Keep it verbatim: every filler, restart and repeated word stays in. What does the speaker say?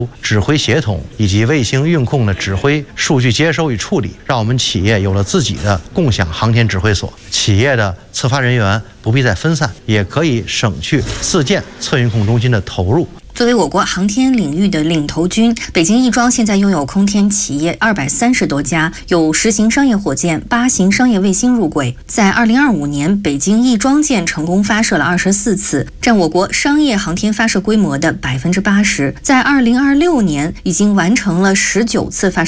指挥协同以及卫星运控的指挥、数据接收与处理，让我们企业有了自己的共享航天指挥所。企业的测发人员不必再分散，也可以省去自建测运控中心的投入。 作为我国航天领域的领头军，北京亦庄现在拥有空天企业二百三十多家，有十型商业火箭、八型商业卫星入轨。在二零二五年，北京亦庄舰成功发射了二十四次，占我国商业航天发射规模的百分之八十。在二零二六年，已经完成了十九次发射。